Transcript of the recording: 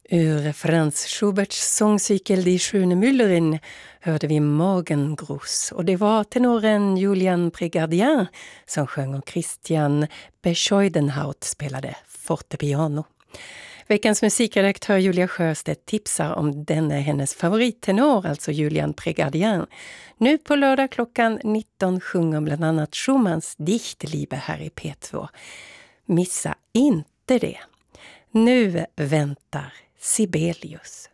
Ur Franz Schuberts sångcykel Die schöne Müllerin hörde vi Morgengruß, och det var tenoren Julian Prégardien som sjöng och Christian Bescheudenhaut spelade fortepiano. Veckans musikredaktör Julia Sjöstedt tipsar om denna hennes favorittenor, alltså Julian Prégardien. Nu på lördag klockan 19 sjunger bland annat Schumanns Dichtliebe här i P2. Missa inte det. Nu väntar Sibelius.